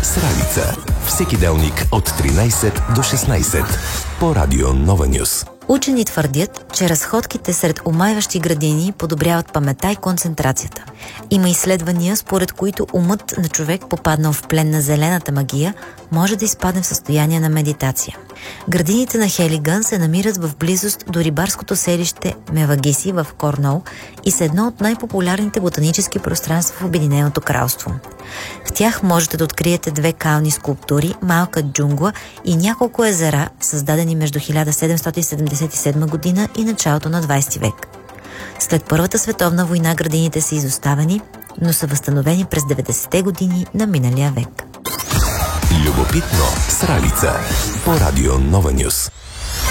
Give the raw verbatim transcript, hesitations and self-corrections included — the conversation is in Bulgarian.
с Ралица. Всеки делник от тринайсет до шестнайсет по Радио Нова Нюс. Учени твърдят, че разходките сред омайващи градини подобряват паметта и концентрацията. Има изследвания, според които умът на човек, попаднал в плен на зелената магия, може да изпадне в състояние на медитация. Градините на Хелиган се намират в близост до рибарското селище Мевагиси в Корнуол и са едно от най-популярните ботанически пространства в Обединеното кралство. В тях можете да откриете две кални скулптури, малка джунгла и няколко езера, създадени между хиляда седемстотин седемдесет и седма година и началото на двайсети век. След Първата световна война градините са изоставени, но са възстановени през деветдесетте години на миналия век. Любопитно с Ралица по Радио Нова Нюс.